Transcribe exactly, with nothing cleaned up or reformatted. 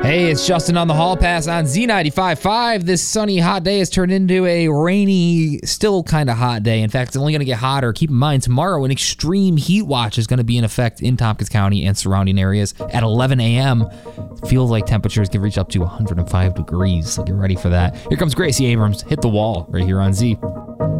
Hey, it's Justin on the Hall Pass on Z ninety-five point five. This sunny, hot day has turned into a rainy, still kind of hot day. In fact, it's only going to get hotter. Keep in mind, tomorrow an extreme heat watch is going to be in effect in Tompkins County and surrounding areas at eleven a.m. Feels like temperatures can reach up to one hundred five degrees, so get ready for that. Here comes Gracie Abrams. Hit the wall right here on Z.